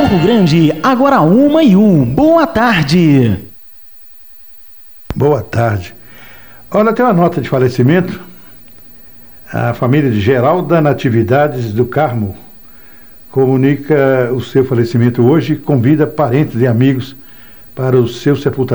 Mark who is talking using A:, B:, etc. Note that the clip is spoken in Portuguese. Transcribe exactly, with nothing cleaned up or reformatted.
A: Campo Grande, agora uma e um. Boa tarde.
B: Boa tarde. Olha, tem uma nota de falecimento. A família de Geralda Natividades do Carmo comunica o seu falecimento hoje e convida parentes e amigos para o seu sepultamento.